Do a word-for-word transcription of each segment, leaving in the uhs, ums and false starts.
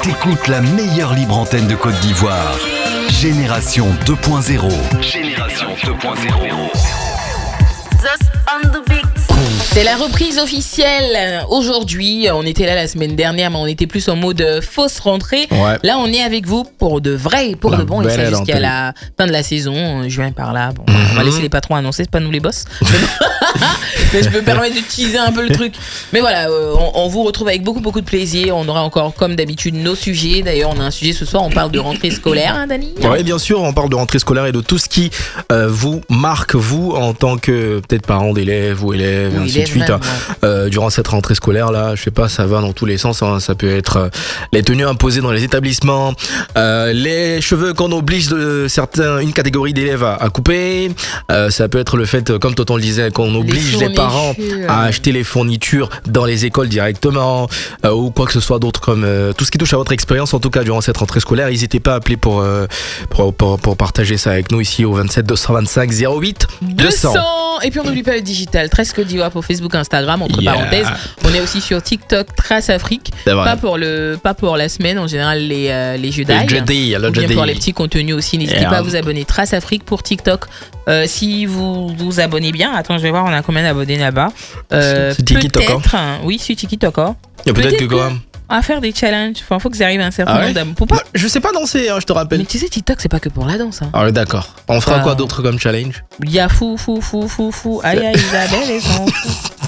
T'écoutes la meilleure libre antenne de Côte d'Ivoire. Génération deux point zéro. Génération deux point zéro. C'est la reprise officielle aujourd'hui. On était là la semaine dernière, mais on était plus en mode fausse rentrée. Ouais. Là, on est avec vous pour de vrai, pour La de bon. Et ça belle jusqu'à antenne. la fin de la saison, juin par là. Bon, Mm-hmm. on va laisser les patrons annoncer, c'est pas nous les boss. Mais je peux me permettre de teaser un peu le truc. Mais voilà, euh, on, on vous retrouve avec beaucoup, beaucoup de plaisir. On aura encore, comme d'habitude, nos sujets. D'ailleurs, on a un sujet ce soir. On parle de rentrée scolaire, hein, Dani ? Oui, bien sûr, on parle de rentrée scolaire et de tout ce qui euh, vous marque, vous, en tant que peut-être parent d'élèves ou élèves, et Oui, ainsi de élèves suite. même, Euh, durant cette rentrée scolaire, là, je sais pas, ça va dans tous les sens. Hein. Ça peut être euh, les tenues imposées dans les établissements, euh, les cheveux qu'on oblige de certains, une catégorie d'élèves à, à couper. Euh, ça peut être le fait, comme Tonton le disait, qu'on oblige les, parents à acheter les fournitures dans les écoles directement, euh, ou quoi que ce soit d'autre, comme euh, tout ce qui touche à votre expérience, en tout cas durant cette rentrée scolaire. N'hésitez pas à appeler pour, euh, pour, pour, pour partager ça avec nous ici au vingt-sept deux cent vingt-cinq zéro huit deux cents. Et puis on n'oublie pas le digital, treize Côte d'Ivoire pour Facebook, Instagram, entre Yeah. parenthèses. On est aussi sur TikTok, Trace Afrique. C'est vrai. Pas pour le, pas pour la semaine, en général les, euh, les jeux d'ail. Le jeudi, le Ou bien jeudi. pour les petits contenus aussi. N'hésitez Yeah. pas à vous abonner. Trace Afrique pour TikTok. Euh, si vous vous abonnez bien, attends, je vais voir, on a combien d'abonnés là-bas. Euh, C'est TikTok, hein. peut-être, hein, oui, c'est TikTok. Hein. Et peut-être que quoi À faire des challenges. Enfin, faut que ça arrive à un certain Ah ouais nombre d'abonnés. Faut pas- Bah, je sais pas danser, hein, je te rappelle. Mais tu sais, TikTok, c'est pas que pour la danse. Hein. Ah ouais, d'accord. On fera Ah. quoi d'autre comme challenge? Il y a fou, fou, fou, fou, fou. Aïe, aïe, Isabelle et son fou.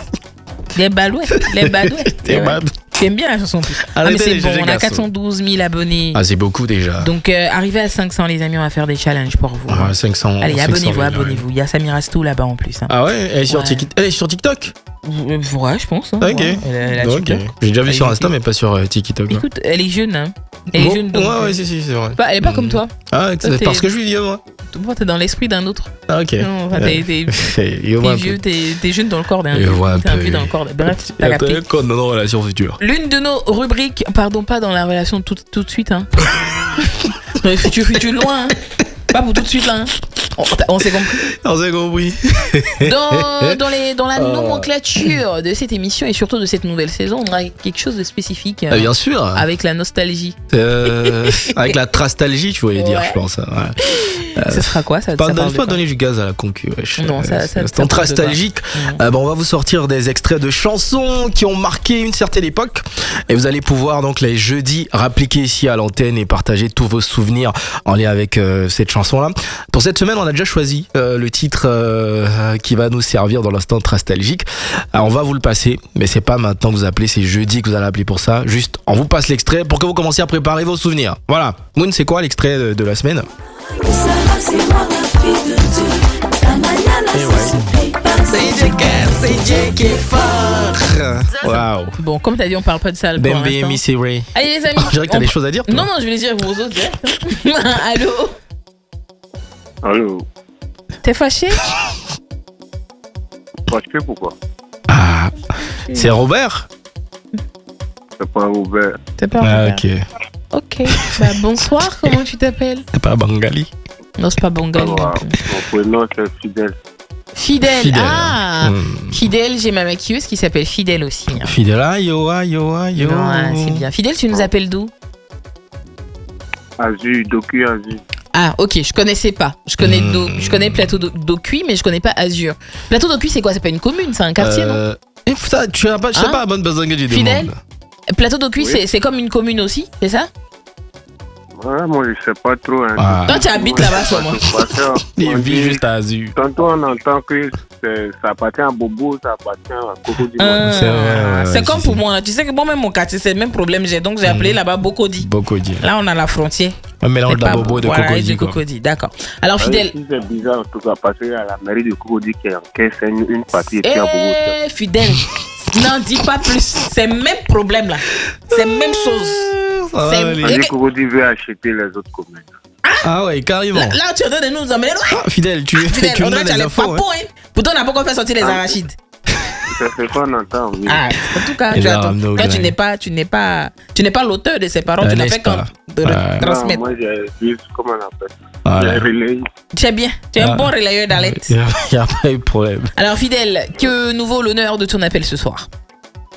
Les balouettes, les balouettes. T'es Ouais. bad. J'aime bien la chanson en plus. Ah, mais Arrêtez c'est les bon, G G on a garçons. quatre cent douze mille abonnés. Ah, c'est beaucoup déjà. Donc, euh, arrivé à cinq cents, les amis, on va faire des challenges pour vous. Ah, cinq cents. Allez, cinq cents abonnez-vous, mille, abonnez-vous. Il y a Samira Stou là-bas en plus. Hein. Ah ouais, elle est sur, Ouais. Tiki- elle est sur TikTok. Euh, Ouais, je pense. Hein, Ok. ouais. Elle, a- elle a Ok. TikTok. J'ai déjà vu Elle sur est- Insta, mais pas sur euh, TikTok. ouais. Écoute, elle est jeune. Hein. Elle Bon, est jeune. Donc, ouais, euh, ouais, si, si, c'est vrai. pas- elle est pas comme Mm. toi. Ah, Toi, c'est t'es- parce que je suis vieux, moi. Toi, t'es dans l'esprit d'un autre. Ah, ok. Non, enfin, t'es- t'es- Il voit T'es un vieux, peu. t'es t'es jeune dans le corps d'un Je vieux. vois un T'es un peu. vieux dans le corps d'un. Bref, t'as Attends, capté. code dans nos relations futures. L'une de nos rubriques, pardon, pas dans la relation tout, tout de suite, hein. Dans les futurs, futurs loin, hein. Pas pour tout de suite, là. Hein. On, on s'est compris. On s'est compris. Dans, dans, les, dans la Oh. nomenclature de cette émission et surtout de cette nouvelle saison, on aura quelque chose de spécifique. euh, Ah, bien sûr. Avec la nostalgie. Euh, avec la trastalgie, tu voulais dire, Ouais. je pense. Ouais. Ce sera quoi ça, Pas, ça ne parle de pas quoi donner du gaz à la concu, wesh. Non, ça- ça- ça C'est parle de nostalgique. quoi Euh, bon, on va vous sortir des extraits de chansons qui ont marqué une certaine époque. Et vous allez pouvoir, donc, les jeudis, rappliquer ici à l'antenne et partager tous vos souvenirs en lien avec euh, cette chanson-là. Pour cette semaine, on a déjà choisi euh, le titre euh, qui va nous servir dans l'instant nostalgique. Alors, on va vous le passer, mais c'est pas maintenant que vous appelez, c'est jeudi que vous allez appeler pour ça. Juste, on vous passe l'extrait pour que vous commenciez à préparer vos souvenirs. Voilà. Moon, c'est quoi l'extrait de, de la semaine? Waouh. Bon, comme t'as dit, on parle pas de ça. Pour Bembe, l'instant. Missy Ray. Allez, les amis. Je dirais que t'as on- des choses à dire, toi. Non, non, je vais les dire aux autres direct. Allô? Allô, T'es fâché? fâché pourquoi? Ah, c'est Robert? C'est pas Robert. T'es pas Ah, Robert. ok. Ok. Bah, bonsoir, comment tu t'appelles? C'est pas Bangali? Non, c'est pas Bangali. Alors, non plus. mon prénom c'est Fidèle. Fidèle. Fidèle. Ah, Hmm. Fidèle, j'ai ma maquilleuse qui s'appelle Fidèle aussi. Hein. Fidèle, ayo, ayo, ayo. Non, ah, c'est bien. Fidèle, tu nous appelles d'où? Azur, Docu Azur. Ah, ok, je connaissais pas. Je connais, Hmm. Do- je connais Plateau d'O- d'Ocuy, mais je connais pas Azur. Plateau d'Ocuy, c'est quoi? C'est pas une commune, c'est un quartier, non? Euh, et ça, tu as pas, je sais Hein? pas la bonne besoin que j'ai Fidèle? demande. Plateau d'Ocuy, Oui. c'est, c'est comme une commune aussi, c'est ça? Ouais, moi je sais pas trop. Hein. Ah. Toi, tu habites là-bas, toi, moi. Parce que, Il on vit dit- juste à Azur. Tantôt on entend que c'est- ça appartient à Bobo, ça appartient à Coco du Ah, C'est vrai, ouais, c'est ouais, comme si, pour si. moi. Là. Tu sais que moi-même, mon quartier, c'est le même problème. J'ai, donc, j'ai appelé là-bas Bocodi. Bocodi. Là, on a la frontière. Un mélange C'est pas- d'abobo et de voilà, et cocody. de quoi. Cocody, d'accord. Alors, Ouais, Fidèle. si c'est bizarre en tout cas, parce qu'à la mairie de Coco dit qu'il y a une, une partie et puis à Bobo. Eh, Fidèle. N'en dis pas plus. C'est le même problème, là. C'est la même chose. Ah, C'est- allez. On dit que Coco dit veut acheter les autres communes. Ah ouais, carrément. Là, là, tu es en train de nous emmener. Ah, Fidèle, tu, Fidèle, tu on me dirait donnes que tu as des les infos. papous, hein. Pourtant, on n'a pas encore fait sortir les Ah. arachides. C'est ce qu'on entend, oui. Ah, en tout cas, Et tu là, attends. no Toi, tu guy. n'es pas, tu n'es pas, tu n'es pas l'auteur de ces paroles. Euh, tu n'as n'est-ce fait qu'en pas? de Ouais. Non, transmettre. moi j'ai juste, comment on appelle ça? Voilà. J'ai relayé. Tu es bien. Tu es un Ah. bon relayeur d'alerte. Il n'y a pas eu de problème. Alors, Fidèle, que nous vaut l'honneur de ton appel ce soir?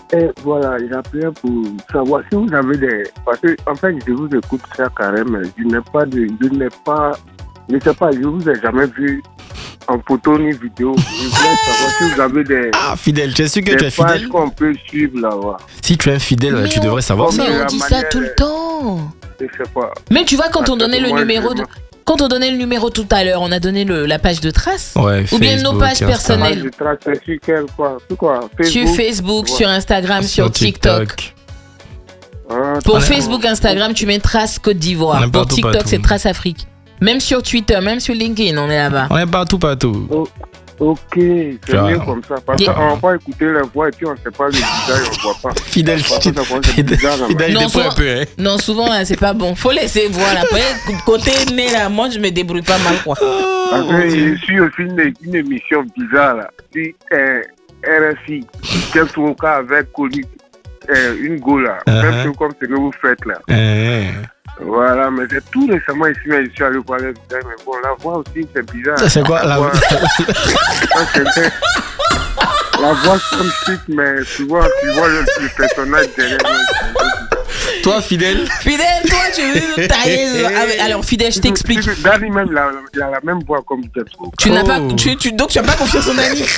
Et voilà, j'appelais pour savoir si vous avez des... Parce que, en fait, je vous écoute ça carrément. Je n'ai pas de... Je n'ai pas... Je ne sais pas, je vous ai jamais vu en photo ni vidéo. Je voulais savoir si vous avez des... Ah, fidèle, tu es sûr que tu es des pages fidèle? qu'on peut suivre là-bas. Si tu es fidèle, Mais tu on- devrais savoir Mais ça. la on dit ça manière- tout le temps. Je sais pas. Mais tu vois, quand on Parce donnait que le moi, numéro je- de... Quand on donnait le numéro tout à l'heure, on a donné le, la page de trace. Ouais, Ou bien nos Facebook, pages Instagram. personnelles. Je trace sur quel quoi? Sur quoi? Sur Facebook, Ouais. sur Instagram, sur, TikTok. Ah, Pour d'accord. Facebook, Instagram, tu mets Trace Côte On d'Ivoire. est Pour partout, TikTok, partout. c'est Trace Afrique. Même sur Twitter, même sur LinkedIn, on est là-bas. On est partout, partout. Ok, c'est Genre. mieux comme ça. Parce Yeah. qu'on va écouter la voix et puis on ne sait pas le visage, on ne voit pas. Fidèle, Parce que ça commence à être fidèle, bizarre, là-bas. fidèle, Non, des fois souvent- un peu, hein. Non, souvent, hein, c'est pas bon. Faut laisser voir là. Après, côté nez là, moi, je me débrouille pas mal, quoi. Parce que je suis aussi une, une émission bizarre là. Si euh, R F I, quel son cas avec connu euh, une go là, Uh-huh. même chose comme ce que vous faites là. Eh. Voilà, mais c'est tout récemment ici, mais je suis allé voir le visage, mais bon, la voix aussi c'est bizarre. Ça, c'est quoi la voix? Ça, c'est- La voix comme chic, mais tu vois, tu vois le, le personnage derrière. Toi, fidèle? Fidèle, toi, tu veux nous tailler. Ah, mais alors, Fidèle, je t'explique. Dani même, la- il a la même voix comme Jetro. Tu n'as Oh. pas, tu, tu, donc tu n'as pas confiance en Annie.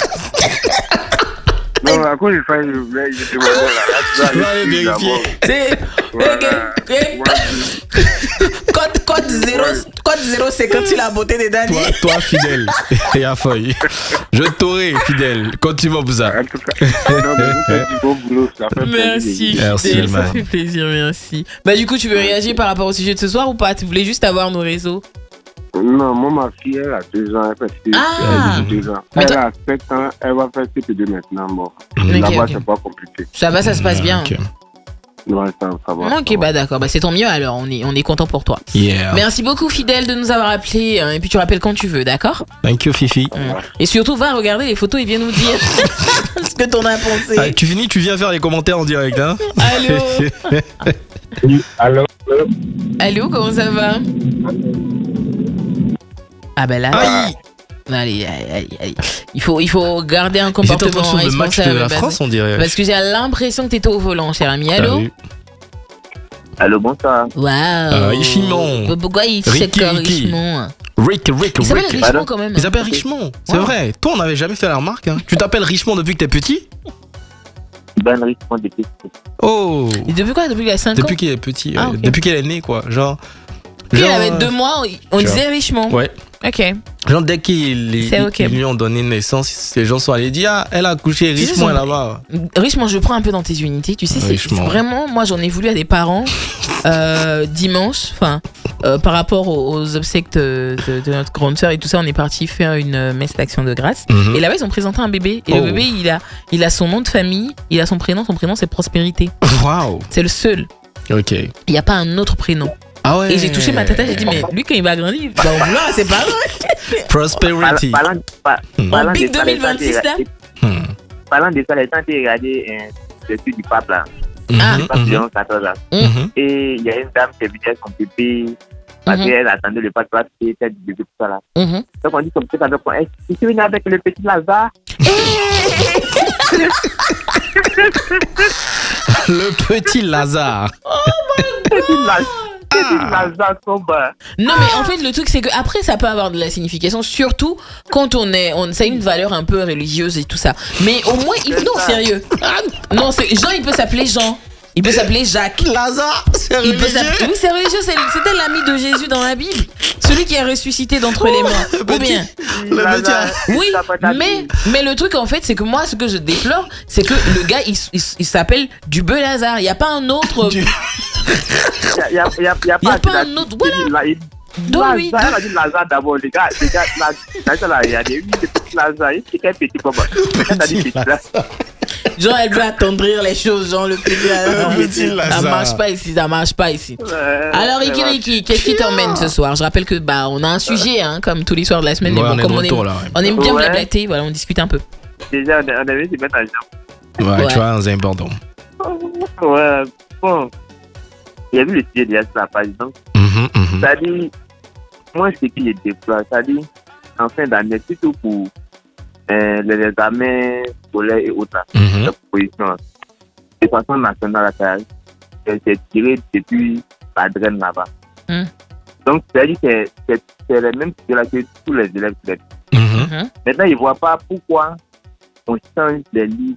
Non, à cause il fallait, je voulais, je demandais la Tu vas aller vérifier. C'est. Voilà. Ok, ok. Code, code zéro, code zéro, c'est quand tu la beauté de Dani. Toi, toi, fidèle. Et à feuille. Je t'aurai, fidèle. Continue, Bouza. En tout cas, non, mais vous faites du bon boulot, ça fait Merci, plaisir. Merci, Fidèle, ça man. fait plaisir, merci. Bah, du coup, tu veux réagir par rapport au sujet de ce soir ou pas? Tu voulais juste avoir nos réseaux? Non, moi, ma fille, elle a deux ans, elle fait C P deux. Ah. Elle a deux ans. Mais Elle toi- a sept ans, elle va faire C P deux maintenant. Bon, Ok, là-bas, ok. c'est pas compliqué. Ça va, ça se passe bien. Ok. Non, ça, ça va. Ok, ça va. bah d'accord, bah c'est tant mieux alors, on est, on est content pour toi. Yeah. Merci beaucoup Fidèle de nous avoir appelé et puis tu rappelles quand tu veux, d'accord? Thank you, Fifi. Et surtout va regarder les photos et viens nous dire ce que t'en as pensé. Ah, tu finis, tu viens faire les commentaires en direct, hein? Allô? Alors, Allô, comment ça va? Ah bah là, Aïe! allez, allez, allez, allez. Il faut, il faut garder un J'étais en train comportement de suivre le match de responsable. la bah, France, on dirait. Parce que j'ai l'impression que t'étais au volant, cher ami. Allô? Salut. allô, bonsoir. Waouh! Euh, Richemont. Pourquoi il Ricky, check euh, Ricky. Richemont? Rick, Rick, Il s'appelle Rick. Richemont quand même. Il s'appelle Richemont. C'est Wow. vrai. Toi, on n'avait jamais fait la remarque. Hein. Tu t'appelles Richemont depuis que t'es petit? Ben Richemont depuis. Oh! Et depuis quoi? Depuis qu'il a cinq ans? Depuis qu'il est petit. Ah, ouais. ok. Depuis qu'il est né, quoi. Genre. Puis il genre, avait euh, deux mois, on tu vois. disait Richemont. Ouais. Ok. Genre, dès qu'ils C'est ils- ok. ils lui ont donné naissance, les gens sont allés dire, ah, elle a couché Tu sais, Richemont son- là-bas. Richemont, je prends un peu dans tes unités. Tu sais, c'est Richemont. c'est vraiment, moi j'en ai voulu à des parents euh, dimanche, enfin, euh, par rapport aux, aux obsèques de, de- de notre grande sœur et tout ça, on est parti faire une euh, messe d'action de grâce. Mhm. Et là-bas, ils ont présenté un bébé. Et Oh. le bébé, il a, il a son nom de famille, il a son prénom, son prénom c'est Prospérité. Waouh! C'est le seul. Ok. Il n'y a pas un autre prénom. Ah ouais. Et j'ai touché ma tata, j'ai dit, mais lui, quand il va grandir, il va en vouloir à ses parents. Prosperity. Parlant, par- Hmm. parlant En de Big ça, les deux mille vingt-six, gens, là. Hmm. Parlant de ça, les gens qui regardaient euh, le truc du pape là, Ah. Mhm, le pape mhm, Léon quatorze là. mhm. Et il y a une dame qui habitait son bébé parce Mhm. qu'elle attendait le pape qui était du bébé tout ça là. Mhm. Donc on dit comme ça, donc est-ce que tu viens avec le petit Lazare? Le petit Lazare. Petit Lazare, petit Lazare tombe. Non mais en fait le truc c'est que après ça peut avoir de la signification surtout quand on est on ça a une valeur un peu religieuse et tout ça mais au moins il, non sérieux non c'est Jean il peut s'appeler Jean il peut s'appeler Jacques Lazare, c'est il peut religieux. s'appeler oui c'est religieux c'est- c'était l'ami de Jésus dans la Bible celui qui est ressuscité d'entre les morts ou bien Le petit- oui mais mais le truc en fait c'est que moi ce que je déplore c'est que le gars il, il, il s'appelle Dubeux Lazare il y a pas un autre Du- Il n'y a, y a, y a Il y a pas, pas de- un autre- voilà. il- Donne lui, Lazare, donne- elle a dit Lazare d'abord, les gars, les gars, la- Lazare, là, il y a des oui, des petits Lazare, il est petit comme ça. Elle a dit petit là. genre elle veut attendrir les choses genre le petit Lazare. Le petit Ça Lazare. marche pas ici ça marche pas ici. Euh, Alors Ricky ouais. Ricky, qu'est-ce qui t'emmène ce soir? Je rappelle que bah on a un sujet hein, comme tous les soirs de la semaine, Ouais, mais on bon, est comme de on, retour, aime, là, ouais. on aime bien Ouais. blablater, voilà, on discute un peu. Déjà, on a- on avait dit mettre à jour. Ouais, Ouais. tu vois, c'est important. Ouais, bon. Il y a vu le sujet déjà sur la page, donc, Mhm, mhm. c'est-à-dire, moi, ce qui est déploie, c'est-à-dire, en fin d'année, surtout pour euh, les examens scolaires et autres, là, Mhm. la proposition, là. l'équation nationale, c'est, c'est tiré depuis la draine là-bas. Mm. Donc, c'est-à-dire que c'est, c'est, c'est le même que que tous les élèves traitent. Mhm. Maintenant, ils ne voient pas pourquoi on change les livres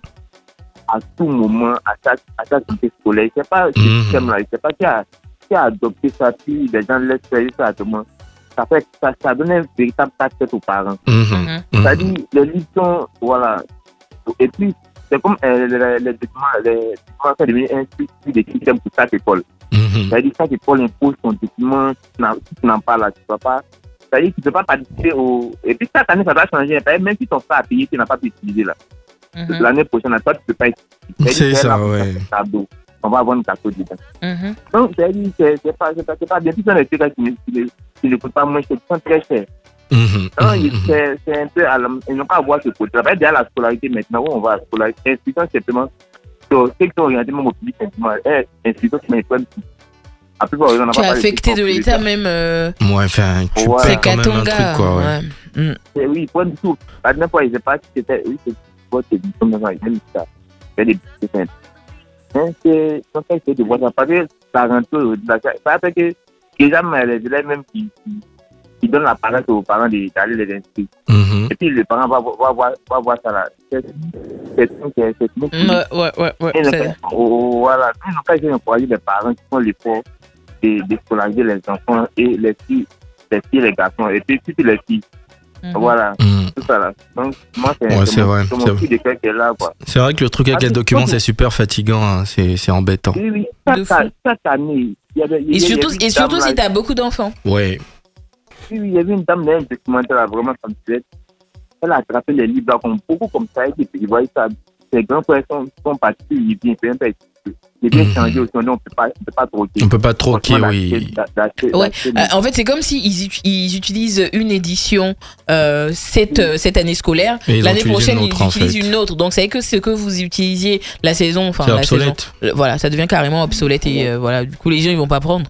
à tout moment, à chaque, à chaque unité scolaire. Je ne sais pas ce Mhm. système-là, je ne sais pas qui a, qui a adopté ça, puis les gens laissent faire ça à tout le monde. Ça, fait, ça, ça donne un véritable casse-tête aux parents. Mhm. Mhm. Mhm. C'est-à-dire, les livres sont, voilà. Et puis, c'est comme euh, les, les documents, les documents sont devenus un truc de système pour chaque école. Mhm. C'est-à-dire, chaque école impose son document, si tu n'en- si tu n'en parles là, tu ne peux pas. C'est-à-dire que tu ne peux pas participer au. Et puis, chaque année, ça va changer. Même si ton frère a payé, tu n'as pas pu utiliser là. Mhm. L'année prochaine, toi, tu ne peux pas utiliser. C'est ça, là, ouais. c'est un cadeau. On va avoir un cadeau dedans. Mhm. Donc, c'est-à-dire, c'est, c'est pas, c'est pas, c'est pas bien. Puis, ça, les trucs là qui ne qui ne- qui ne coûtent pas moins cher, qui sont très chers. Mhm. Non, il- Mhm. c'est, c'est un peu. à la- Ils n'ont pas à voir ce côté. Ça va être déjà la scolarité maintenant, où on va à la scolarité. Institution, simplement. Sur ceux qui sont orientés même au public, simplement. Eh, institution, c'est mes problèmes. La plupart, on n'a Tu pas es parlé affecté de public, l'État là. même. Euh... Ouais, enfin, tu Ouais. perds C'est quand même un Katonga. truc, quoi, ouais. Ouais. Mm. Eh oui, pas du tout. La dernière fois, je ne sais pas si c'était. Oui, c'est quoi, c'est du comme même ça. C'est des petits simples. Mais c'est. En fait, c'est de voir ça. Parce que ça rentre au-delà. Ça fait que déjà, mais les élèves même qui, qui, qui donnent la parole aux parents de- d'aller les inscrire. Mhm. Et puis, les parents vont va, va, va, va voir ça là. C'est c'est c'est c'est c'est- Ouais, ouais, ouais. ouais. Et le C'est- fait- oh, voilà. Ils n'ont pas essayé d'encourager les parents qui font l'effort de, de scolariser les enfants et les filles, les filles et les garçons. Et puis, surtout les filles. Mhm. Voilà. Mhm. Tout ça là. Donc, moi, c'est Ouais, c'est mon, vrai, c'est c'est mon petit décret qui est là, quoi. C'est vrai que le truc avec Ah, les c'est documents, cool. c'est super fatigant, hein. c'est, c'est embêtant. Oui, oui. De Chaque, fou. chaque année, il y avait. il y Et avait- surtout, il y avait et une surtout dame, si là, tu as beaucoup d'enfants. Ouais. Oui, oui, il y avait une dame dans un documentaire là, vraiment sensuelle. Elle a attrapé les livres là, comme, beaucoup comme ça. Et puis, il voyait ça. Ses grands frères sont, sont partis, ils viennent, ils viennent, ils viennent Mhm. changer aussi. On ne peut pas, on peut pas troquer. On peut pas troquer, Franchement, oui. d'acheter- d'a- d'acheter- Ouais. d'acheter- Euh, en fait, c'est comme s'ils ils, ils utilisent une édition euh, cette, euh, cette année scolaire. Et ils en L'année utilisent prochaine, une autre, ils en utilisent fait. une autre. Donc, c'est que ce que vous utilisiez la saison, enfin C'est la saison, obsolète. euh, voilà, ça devient carrément obsolète et euh, voilà. Du coup, les gens ils vont pas prendre.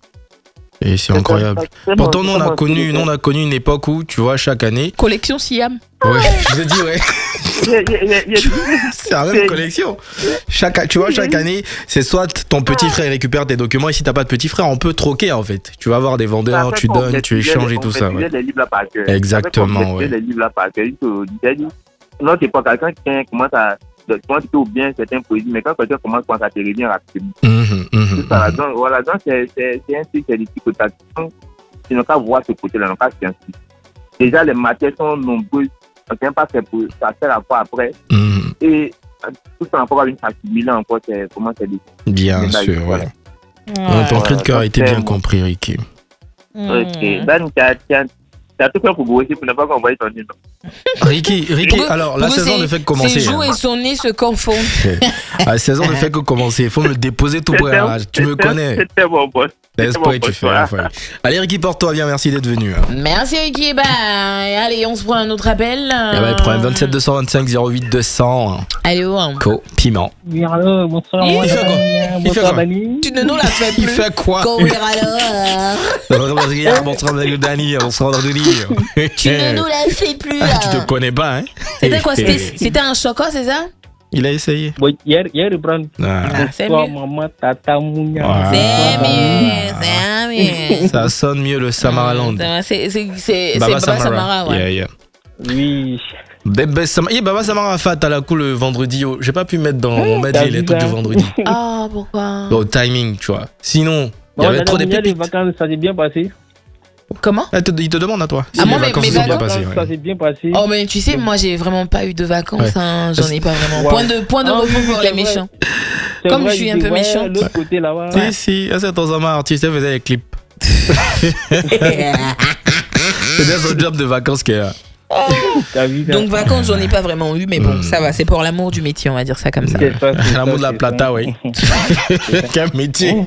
Et c'est incroyable. c'est Pourtant, bon, nous, c'est on a bon, connu, c'est nous, on a connu une époque où, tu vois, chaque année. Collection Siam. Ouais, je te dis, ouais. Il y a- il y a- il y a- il y a- C'est la même collection. Chaque, tu vois, chaque année, c'est soit ton petit frère récupère tes documents et si t'as pas de petit frère, on peut troquer en fait. Tu vas voir des vendeurs, Ça fait tu qu'on donnes, tu maîtrisait échanges les- et tout on ça. maîtrisait Ouais. les livres là par cœur. Exactement, Ça fait qu'on maîtrisait ouais. les livres là par cœur. Il faut- c'est-à-dire, notre époque, quelqu'un qui commence à comment tu trouves bien certains poésies, mais quand quelqu'un commence à te revient rapidement. Mhm, mhm, Tout ça, là. mhm. Donc, voilà, donc c'est c'est- c'est un truc, c'est des psychotations. Ils n'ont qu'à voir ce côté-là, ils n'ont qu'à scientifique. Déjà, les matières sont nombreuses. On ne vient pas faire pour ça fait la fois après. Mhm. Et euh, tout ça encore une accumuler encore, c'est comment c'est des. Bien Mais là, sûr, voilà. ouais. Donc, ton cri de cœur a donc, été c'est bien bon. compris, Ricky. Ok. Dan, tu as, tu as, tu as tout fait pour grossir pour ne pas envoyer ton nom. Ricky, Ricky, Pour- alors la pour saison ses- ne fait que commencer. Ses joues hein. et son nez se confondent. La saison ne fait que commencer. Il faut me déposer tout près. hein. Tu me connais. C'était mon boss. L'esprit, tu fais rien. Frère. Allez, Ricky, porte-toi bien. Merci d'être venu. hein. Merci Ricky. Bah, allez, on se prend un autre appel. Il y a pas de problème. vingt-sept deux cent vingt-cinq zéro huit deux cents. Allez, oh. Co, piment. Oui, alors, bonsoir. Il moi, fait quoi Daniel. Il fait Bonsoir, quoi Dani. Tu ne nous la fais Il plus. fait quoi Courir alors. Bonsoir, avec Dani. Bonsoir, Dani. Tu ne nous la fais plus. Ah, tu te connais pas, hein C'était quoi? C'était c'était un choco, c'est ça? Il a essayé. Bon, hier, hier, reprendre. Ah, Ah, c'est Bonsoir, mieux. maman, tata, mounia. Ouais. C'est Ah. mieux, c'est mieux. ça sonne mieux le Samaraland. C'est c'est c'est Baba c'est Baba Samara. Samara, ouais. Yeah, yeah. Oui. Bébé Samara. Eh, Baba Samara Fat à la coup le vendredi. oh. J'ai pas pu mettre dans mon t'as medley les vu trucs ça du vendredi. Ah, pourquoi? Au timing, tu vois. Sinon, il y Bon, avait la trop de dernière, les pépites. vacances, ça s'est bien passé. Comment? Ah, te- Il te demande à toi. Ah, Si moi, les mes- vacances mes se sont bien vacances, passées. Ça ouais. s'est bien passé. Oh, mais tu sais, moi j'ai vraiment pas eu de vacances, Ouais. hein. J'en ai pas vraiment. Ouais. Point de, point de Ah, repos oui, pour c'est les vrai. méchants. C'est comme vrai, je suis il un dit, peu ouais, méchante. L'autre côté là-bas. Si, si, ah, c'est ton Samara artiste, elle faisait les clips. C'est bien son job de vacances qui est là. T'as vu ça? Donc vacances, j'en ai pas vraiment eu, mais bon, Mm. ça va. C'est pour l'amour du métier, on va dire ça comme ça. C'est ça, c'est L'amour ça, de la c'est plata, ça. oui. Quel métier.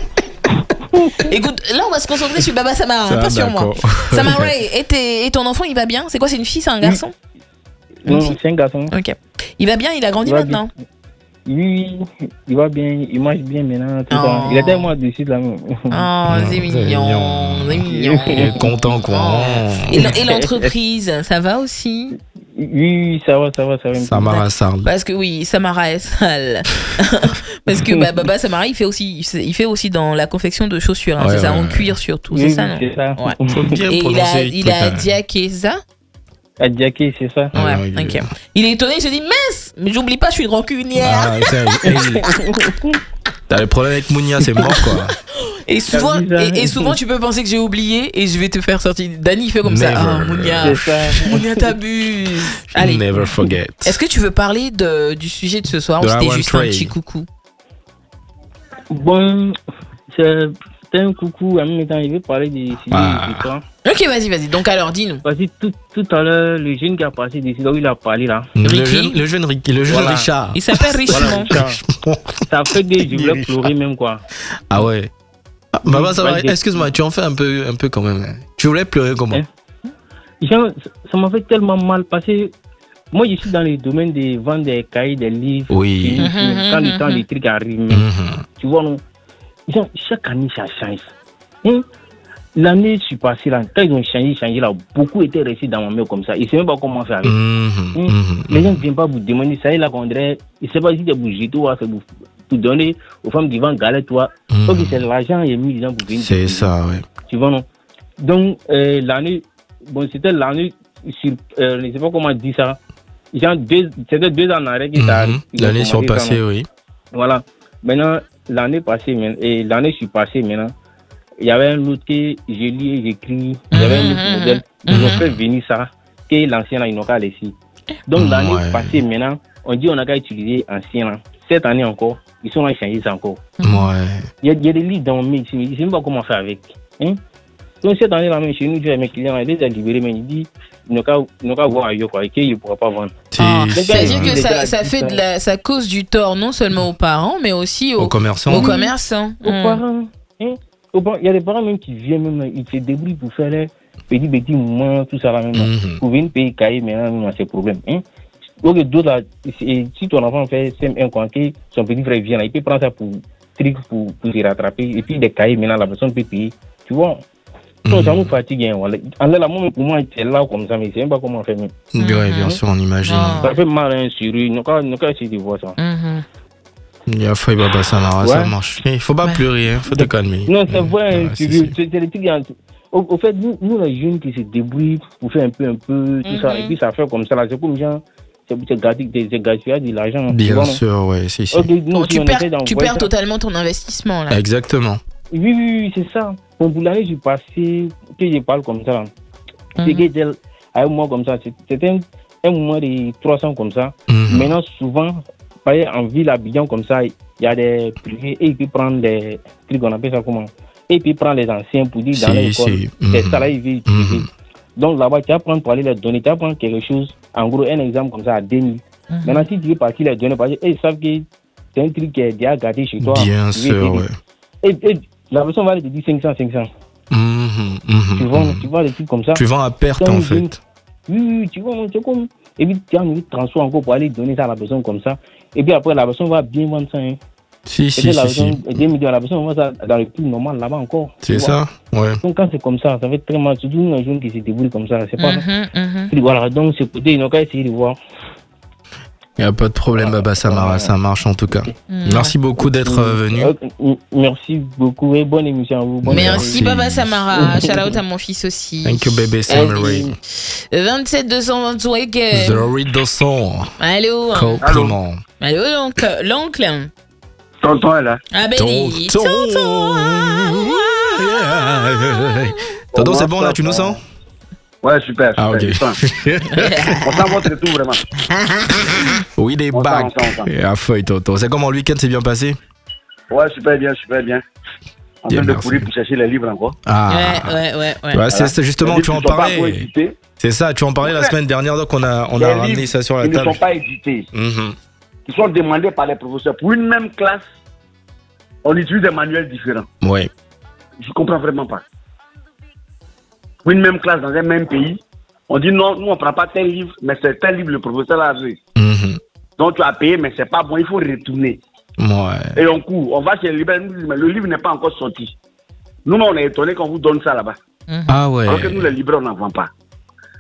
Écoute, là on va se concentrer sur Baba Samara, Ça, hein, pas sur moi. d'accord. Samara, et, tes- et ton enfant, il va bien? C'est quoi? C'est une fille, c'est un garçon? Une Non, fille c'est un garçon. Ok. Il va bien, il a grandi Il va maintenant. Oui, il va bien, il mange bien maintenant. Tout Oh. ça. Il était moi dessus là. Oh, c'est c'est mignon, mignon. c'est mignon. Il est content, quoi. Et l'en- et l'entreprise, ça va aussi? Oui, ça va, ça va, ça va. Samara Sarl. Parce que oui, Samara est sale. Parce que bah, Baba Samara, il fait aussi, il fait aussi dans la confection de chaussures. Hein, Ouais, c'est ça, ouais, en ouais. cuir surtout, Oui, c'est ça, non? c'est ça. Ouais. Faut bien Et il a, prononcer. il a diaqué ça. À Diaké, c'est ça. Ah, Ouais, oui, ok. oui. Il est étonné, il se dit, mince, mais j'oublie pas, je suis une rancunière. Ah, tiens, hey, t'as le problème avec Mounia, c'est mort quoi. Et souvent, T'as vu ça? et, et souvent, tu peux penser que j'ai oublié et je vais te faire sortir. Dani, il fait comme ça. Never. Ah, Mounia, C'est ça. Mounia t'abuse. Allez. Never forget. Est-ce que tu veux parler de, du sujet de ce soir De ou la c'était one juste un tray. petit coucou? Bon, c'est c'est un coucou. En même temps, il veut parler des sujets Ah. de toi. Ok, vas-y, vas-y. Donc alors, dis-nous. Parce que tout, tout à l'heure, le jeune qui a passé d'ici, là où il a parlé là. Le Ricky. jeune, le jeune Ricky, le jeune Voilà. Richard. Il s'appelle Richemont. Voilà, ça, ça fait que je voulais pleurer même quoi. Ah ouais. Ah, Baba, ça va. Ouais, j'ai- Excuse-moi, tu en fais un peu, un peu quand même. hein. Tu voulais pleurer comment? Hein? Genre, ça- ça m'a fait tellement mal parce que moi je suis dans le domaine des ventes des cahiers, des livres. Oui. Films, Mhm, films. Quand mhm, le temps mhm. des trucs arrivent, mais Mhm. tu vois, non. Genre, chaque année ça change. Hein? L'année je suis passé là, quand ils ont changé, changé là, beaucoup étaient restés dans ma main comme ça. Ils ne savaient même pas comment faire avec. Mhm. Hein? Mhm. Les gens ne viennent pas vous demander ça, et là qu'on dirait, ils ne savent pas si c'est vous jeter ou c'est vous pour donner aux femmes qui vendent galettes, toi. Mhm. Ok, c'est l'argent et mis les gens pour venir. C'est ça, ouais. Tu vois, non? Donc, euh, l'année, bon, c'était l'année sur, euh, je ne sais pas comment dire ça. Genre, deux, c'était deux ans en arrêt qui ça Mhm. ils ont L'année commencé ça, surpassée, non? oui. Voilà. Maintenant, l'année passée, maintenant, et l'année je suis passée maintenant, il y avait un autre que j'ai lu et j'écris, il y avait un autre Mhm. modèle, ils ont Mhm. fait venir ça, que l'ancien là, ils n'ont qu'à laisser. Donc, l'année Ouais. passée maintenant, on dit on n'a qu'à utiliser ancien là. Cette année encore, ils sont là à changer ça encore. Ouais. Il y, a, il y a des livres dans mon mix, je ne sais même pas comment faire avec. Hein? Donc cette année-là, même chez nous, j'ai mes clients, ils les libérés, mais ils disent ils n'ont qu'à ils n'ont qu'à voir ailleurs, quoi, et qu'ils ne pourront pas vendre. Ah, C'est- c'est-à-dire c'est- que c'est- ça, ça c'est- fait de la, ça cause du tort non seulement aux parents, mais aussi aux, Aux commerçants. aux commerçants. Aux Mm. parents, hein? Aux parents, il y a des parents même qui viennent, même, ils se débrouillent pour faire les petits, petits mouvements, tout ça là même. Mhm. Pour venir payer cahier maintenant, même, c'est problème. Hein? Donc, d'autres, là, c'est- si ton enfant fait C M un, quoi, que son petit frère vient là, il peut prendre ça pour truc pour, pour se rattraper. Et puis, des cahiers, maintenant, la personne peut payer. Tu vois? Donc, ça Mhm. nous fatigue. Hein, voilà. En là, moi, pour moi, c'est là comme ça, mais je ne sais même pas comment faire. Même. Ouais, bien sûr, on imagine. Ah. Ça fait mal hein, sur eux. Ils n'ont qu'à ils n'ont qu'à essayer de voir ça. Mhm. Il y a Faye Baba Samara, ça Ouais. marche. Il faut pas Ouais. pleurer, hein. Faut te calmer. Non, c'est Mhm. vrai, Ouais, hein, c'est- sur eux. c'est- c'est c'est des trucs. hein, Au, au fait, nous, nous, les jeunes qui se débrouillent pour faire un peu, un peu, tout ça, Mhm. et puis ça fait comme ça, là, c'est comme genre, c'est c'est gaspiller c'est gaspiller de l'argent. tu Bien vois, non? sûr, ouais, c'est si. Ok, nous, Bon, si tu on perds, essaie tu d'envoyer perds ça- totalement ton investissement là. Exactement. Oui, oui, oui, c'est ça. Bon, pour l'année, j'ai passé, que je parle comme ça, là. Mhm. C'est que tel- avec moi comme ça, c'est- c'était un, un mois de trois cents comme ça. Mhm. Maintenant, souvent, par exemple, en ville, à Abidjan, comme ça, il y a des privés et ils peuvent prendre des trucs, on appelle ça comment? Et puis prendre les anciens pour dire dans Si, l'école, si. c'est Mhm. ça là, ils veulent utiliser. Mhm. Donc là-bas, tu vas prendre pour aller les donner, tu vas prendre quelque chose, en gros, un exemple comme ça à deux mille. Mhm. Maintenant, si tu veux partir les donner, parce qu'ils savent que c'est un truc qui est déjà gâté chez toi. Bien ils veulent sûr, t'aider. ouais. Et, et la personne va te dire cinq cents, cinq cents. Mhm, mhm, Tu vois, mhm. tu vois des trucs comme ça. Tu vends à perte Dans en une- fait. Oui, oui, tu vois, c'est comme. Et puis, tu as un transport encore pour aller donner ça à la personne comme ça. Et puis après, la personne va bien vendre ça. Hein. Si, Et si, puis, la si, personne, si. deux millions, la personne va ça dans le prix normal là-bas encore. tu C'est vois. ça, ouais. Donc, quand c'est comme ça, ça fait très mal. Surtout nous, les jeunes qui se débrouillent comme ça, c'est pas. Mhm, mhm. Puis voilà, donc, c'est côté, ils n'ont qu'à essayer de voir. Il n'y a pas de problème, Baba Samara, ça marche en tout cas. Mhm. Merci beaucoup d'être euh, venu. Euh, m- Merci beaucoup et bonne émission à vous. Bonne Merci Merci. Baba Samara. Shout out à mon fils aussi. Thank you, baby Samari. vingt-sept deux cent vingt-cinq. Zori Dosson. Allô. Compliment. Allô l'oncle. L'oncle. Tonton est là. Ah ben dis. Tonton. Tonton. Yeah. Tonton, c'est bon là, tu nous sens? Ouais, super. Ah, ok. super. On sent votre retour vraiment. Oui, des On sent, bacs. on sent, on sent. À feuille, Tonton. C'est comment le week-end s'est bien passé? Ouais, super bien, super bien. En Bien, train de merci. courir pour chercher les livres encore. Ah. Ouais, ouais, ouais, ouais. Ouais, c'est c'est justement, Les tu livres en qui sont pas encore parlais. édités. C'est ça, tu en parlais la Ouais. semaine dernière, donc on a, on Les a livres ramené ça sur la Ils ne table. sont pas édités. Mhm. Ils sont demandés par les professeurs. Pour une même classe, on utilise des manuels différents. Ouais. Je ne comprends vraiment pas. Pour une même classe dans un même pays, on dit non, nous on ne prend pas tel livre, mais c'est tel livre le professeur a vu. Mhm. Donc tu as payé, mais c'est pas bon, il faut retourner. Ouais. Et on court, on va chez le libraire, nous disons, mais le livre n'est pas encore sorti. Nous, on est étonnés qu'on vous donne ça là-bas. Ah ouais. Alors que nous, les libraires, on n'en vend pas.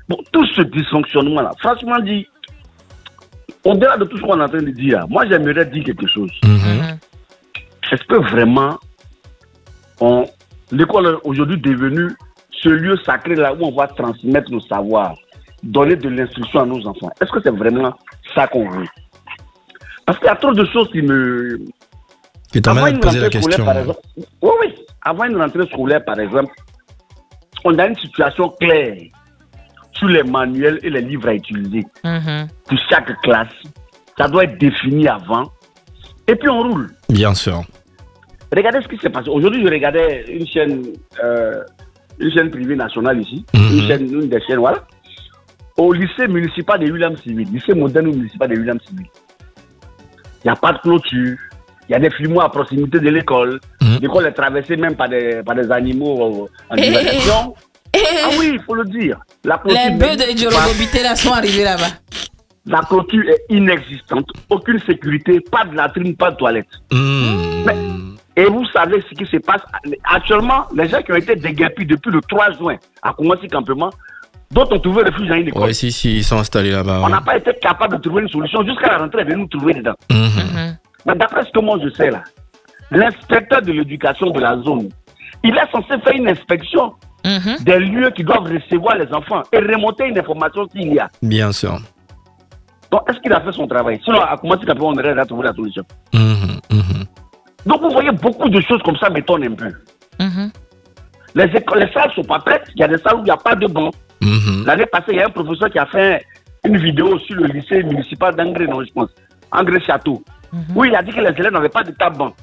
Bon, tout ce dysfonctionnement-là, franchement dit, au-delà de tout ce qu'on est en train de dire, moi j'aimerais dire quelque chose. Mhm. Est-ce que vraiment, on, l'école est aujourd'hui devenue ce lieu sacré là où on va transmettre le savoir, donner de l'instruction à nos enfants? Est-ce que c'est vraiment ça qu'on veut? Parce qu'il y a trop de choses qui me... Qui t'amène à te poser la question. Par exemple, oui, oui. Avant une rentrée scolaire, par exemple, on a une situation claire sur les manuels et les livres à utiliser Mhm. pour chaque classe. Ça doit être défini avant. Et puis on roule. Bien sûr. Regardez ce qui s'est passé. Aujourd'hui, je regardais une chaîne, euh, une chaîne privée nationale ici, Mhm. une chaîne, une des chaînes, voilà. Au lycée municipal de William Civil, lycée moderne municipal de William Civil. Il n'y a pas de clôture. Il y a des fumoirs à proximité de l'école. Mhm. L'école est traversée même par des, par des animaux euh, en divagation. Ah oui, il faut le dire. La clôture, Les bœufs de n'existe pas. Djorobobité là sont arrivés là-bas. La clôture est inexistante. Aucune sécurité, pas de latrine, pas de toilette. Mhm. Et vous savez ce qui se passe. Actuellement, les gens qui ont été déguerpis depuis le trois juin à Koumassi Campement, d'autres ont trouvé refuge dans une école. Ouais, si, si, ils sont installés là-bas. On ouais. n'a pas été capable de trouver une solution jusqu'à la rentrée, de nous trouver dedans. Mhm. Mhm. Mais d'après ce que moi je sais là, l'inspecteur de l'éducation de la zone, il est censé faire une inspection Mhm. des lieux qui doivent recevoir les enfants et remonter une information s'il y a. Bien sûr. Donc, est-ce qu'il a fait son travail? Sinon, à Koumassi Campement, on aurait déjà trouvé la solution. Mhm. Mhm. Donc, vous voyez, beaucoup de choses comme ça m'étonnent un peu. Mhm. Les, écoles, les salles ne sont pas prêtes. Il y a des salles où il n'y a pas de banc. Mhm. L'année passée, il y a un professeur qui a fait une vidéo sur le lycée municipal d'Angré, non, je pense, Angré Château, où il a dit que les élèves n'avaient pas de table banc.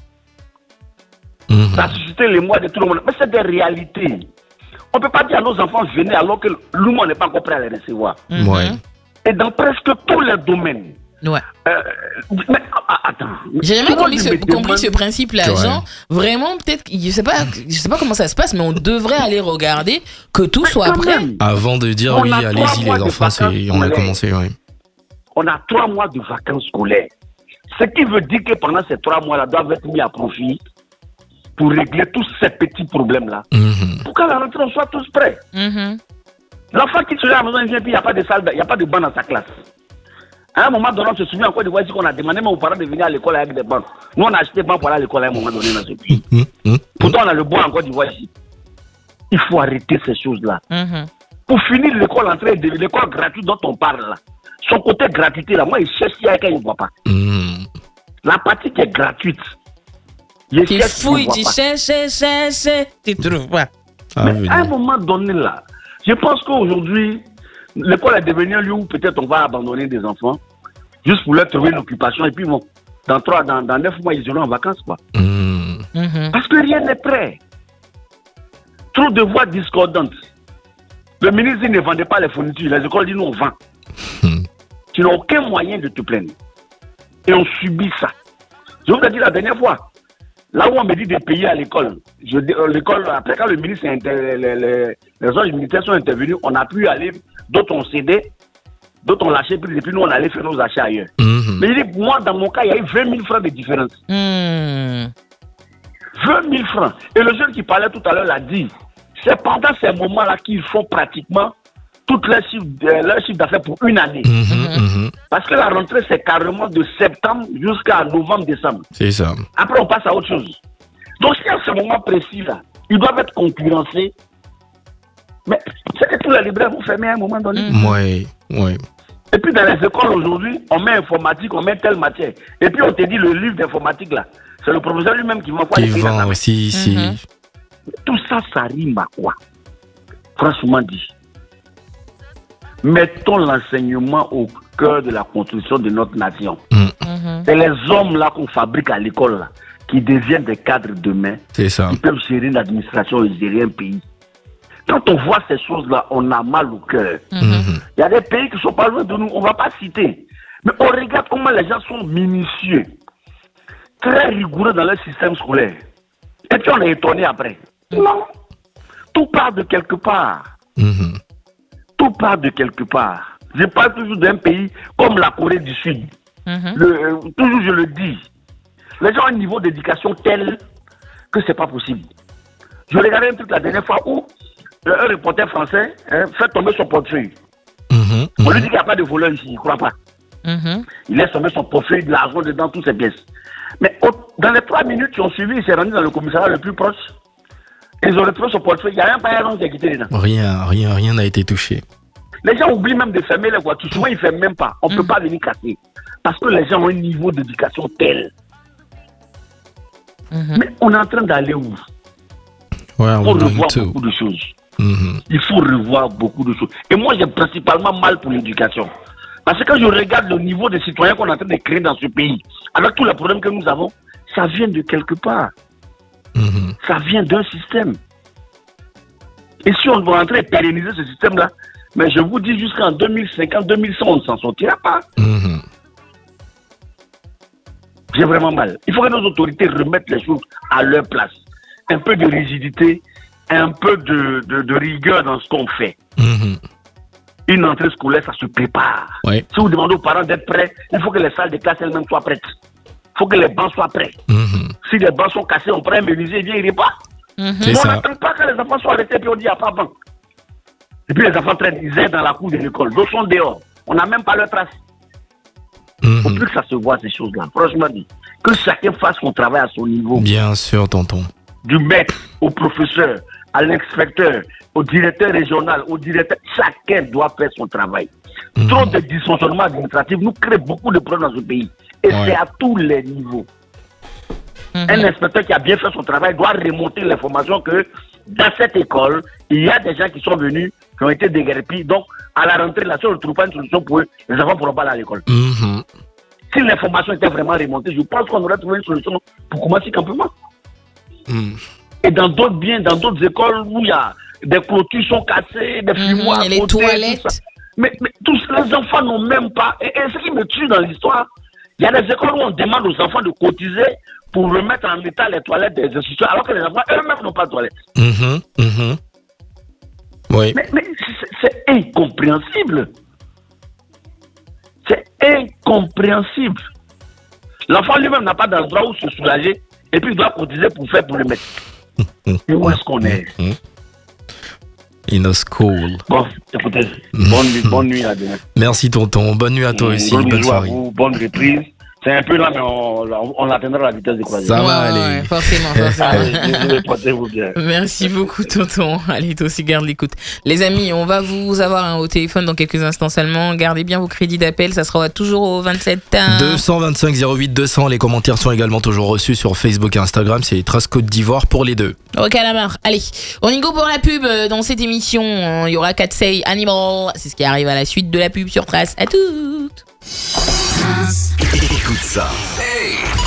Mhm. Ça a suscité l'émoi de tout le monde. Mais c'est des réalités. On ne peut pas dire à nos enfants, venez alors que nous, n'est pas encore prêt à les recevoir. Mhm. Ouais. Et dans presque tous les domaines. Ouais. Euh, mais ah, attends. J'ai jamais Souvent, compris je ce, me compris demande- ce principe-là, Ouais. genre vraiment peut-être, je sais pas, je sais pas comment ça se passe, mais on devrait aller regarder que tout Mais soit quand prêt. même, Avant de dire On oui, a trois allez-y mois les de enfants, c'est... vacances on a scolaires. commencé, oui. on a trois mois de vacances scolaires. Ce qui veut dire que pendant ces trois mois-là, doivent être mis à profit pour régler tous ces petits problèmes-là. Mhm. Pour qu'à la rentrée, on soit tous prêts. Mhm. L'enfant qui se lève à la maison, il vient, puis il n'y a pas de salle, il n'y a pas de banc dans sa classe. À un moment donné, on se souvient encore de voir qu'on a demandé aux parents de venir à l'école avec des bancs. Nous, on a acheté des bancs pour aller à l'école à un moment donné dans ce pays. Mhm. Mhm. Pourtant, on a le bois encore d'Ivoire ici. Il faut arrêter ces choses-là. Mhm. Pour finir l'école entrée, l'école gratuite dont on parle là, son côté gratuité là, moi, il cherche s'il y a quelqu'un, il ne voit pas. Mhm. La partie qui est gratuite, il Tu cherche, il fouilles, ne voit tu pas. cherches, cherches, cherches, tu trouves pas. Ah, Mais venez. à un moment donné là, je pense qu'aujourd'hui, l'école est devenue un lieu où peut-être on va abandonner des enfants, juste pour leur trouver une occupation, et puis bon, dans trois, dans, dans neuf mois, ils iront en vacances, quoi. Mhm. Mhm. Parce que rien n'est prêt. Trop de voix discordantes. Le ministre dit ne vendait pas les fournitures, les écoles disent nous on vend. Mhm. Tu n'as aucun moyen de te plaindre. Et on subit ça. Je vous l'ai dit la dernière fois. Là où on me dit de payer à l'école, je dis, euh, l'école, après quand le ministre, est inter- les, les, les autres militaires sont intervenus, on a pu aller, d'autres ont cédé, d'autres ont lâché prise, et puis nous on allait faire nos achats ailleurs. Mhm. Mais il dit, moi dans mon cas, il y a eu vingt mille francs de différence. Mhm. vingt mille francs. Et le jeune qui parlait tout à l'heure l'a dit, c'est pendant ces moments-là qu'ils font pratiquement toute leur chiffre, euh, leur chiffre d'affaires pour une année. Mhm. Mhm. Parce que la rentrée, c'est carrément de septembre jusqu'à novembre-décembre. C'est ça. Après, on passe à autre chose. Donc, si à ce moment précis-là, ils doivent être concurrencés, mais c'est que tous les libraires vont fermer à un moment donné. Mhm. Ouais, ouais. Et puis, dans les écoles aujourd'hui, on met informatique, on met telle matière. Et puis, on te dit le livre d'informatique, là, c'est le professeur lui-même qui va Qui vend aussi ici. Mhm. Tout ça, ça rime à quoi? Franchement dit. Mettons l'enseignement au cœur de la construction de notre nation. Mhm. C'est les hommes là qu'on fabrique à l'école là, qui deviennent des cadres demain, C'est ça. qui peuvent gérer une administration et gérer un pays. Quand on voit ces choses-là, on a mal au cœur. Mhm. Il y a des pays qui sont pas loin de nous, on ne va pas citer. Mais on regarde comment les gens sont minutieux, très rigoureux dans leur système scolaire. Et puis on est étonné après. Non. Tout part de quelque part. Mhm. Tout part de quelque part. Je parle toujours d'un pays comme la Corée du Sud. Mhm. Le, euh, toujours je le dis. Les gens ont un niveau d'éducation tel que c'est pas possible. Je regardais un truc la dernière fois où euh, un reporter français hein, fait tomber son portefeuille. On lui dit qu'il n'y a pas de voleur ici, il ne croit pas. Mhm. Il laisse tomber son portefeuille, de l'argent dedans, toutes ses pièces. Mais au, dans les trois minutes qui ont suivi, il s'est rendu dans le commissariat le plus proche. Ils ont retrouvé son portefeuille, il n'y a même pas un qui a quitté dedans. Rien, rien, rien n'a été touché. Les gens oublient même de fermer les voitures. Souvent, ils ne ferment même pas. On ne peut pas venir casser. Parce que les gens ont un niveau d'éducation tel. Mhm. Mais on est en train d'aller où? Ouais, Il faut on revoir tout. beaucoup de choses. Mhm. Il faut revoir beaucoup de choses. Et moi, j'ai principalement mal pour l'éducation. Parce que quand je regarde le niveau de citoyens qu'on est en train de créer dans ce pays, avec tous les problèmes que nous avons, ça vient de quelque part. Mhm. Ça vient d'un système. Et si on doit entrer et pérenniser ce système-là, mais je vous dis jusqu'en deux mille cinquante, deux mille cent, on ne s'en sortira pas. Mhm. J'ai vraiment mal. Il faut que nos autorités remettent les choses à leur place. Un peu de rigidité, un peu de, de, de rigueur dans ce qu'on fait. Mhm. Une entrée scolaire, ça se prépare. Ouais. Si vous demandez aux parents d'être prêts, il faut que les salles de classe elles-mêmes soient prêtes. Il faut que les bancs soient prêts. Mhm. Si les bancs sont cassés, on prend un menuisier, il vient, il répare. Mhm. C'est Mais on ça. n'attend pas que les enfants soient arrêtés, puis on dit, il n'y a pas banc. Et puis les enfants traînent, ils aident dans la cour de l'école. D'autres sont dehors. On n'a même pas leur trace. Il ne faut Mhm. plus que ça se voit, ces choses-là. Franchement dit. Que chacun fasse son travail à son niveau. Bien sûr, tonton. Du maître au professeur, à l'inspecteur, au directeur régional, au directeur. Chacun doit faire son travail. Mhm. Trop de dysfonctionnements administratifs nous créent beaucoup de problèmes dans ce pays. Et Ouais. c'est à tous les niveaux. Mhm. Un inspecteur qui a bien fait son travail doit remonter l'information que dans cette école, il y a des gens qui sont venus, qui ont été déguerpis. Donc, à la rentrée, là, si on ne trouve pas une solution pour eux, les enfants ne pourront pas aller à l'école. Mhm. Si l'information était vraiment remontée, je pense qu'on aurait trouvé une solution pour commencer campement. Mhm. Et dans d'autres biens, dans d'autres écoles où il y a des clôtures sont cassées, des fumoirs à Mhm. Et les côté, tout toilettes. ça. Mais, mais tous les enfants n'ont même pas. Et, et ce qui me tue dans l'histoire, il y a des écoles où on demande aux enfants de cotiser pour remettre en état les toilettes des institutions, alors que les enfants eux-mêmes n'ont pas de toilettes. Mhm. Mhm. Oui. Mais, mais c'est- c'est incompréhensible. C'est incompréhensible. L'enfant lui-même n'a pas d'endroit où se soulager et puis il doit cotiser pour faire pour le mettre. Et où est-ce qu'on est? In a school. Bon, écoutez, bonne nuit, bonne nuit à demain. Merci, tonton. Bonne nuit à toi aussi. Gros Bonne bisous à soirée. vous, bonne reprise. C'est un peu là, mais on, on, on atteindra la vitesse de croisière. Ça Ouais, va ouais, aller. ouais, forcément, forcément. Allez, désolé, portez-vous bien. Merci beaucoup, tonton. Allez, toi aussi, garde l'écoute. Les amis, on va vous avoir hein, au téléphone dans quelques instants seulement. Gardez bien vos crédits d'appel. Ça sera toujours au vingt-sept. hein. deux cent vingt-cinq zéro huit deux cents. Les commentaires sont également toujours reçus sur Facebook et Instagram. C'est Trace Côte d'Ivoire pour les deux. Au calamar. Allez, on y go pour la pub euh, dans cette émission. Il y aura Katsei Animal. C'est ce qui arrive à la suite de la pub sur Trace. À toutes. Écoute ça.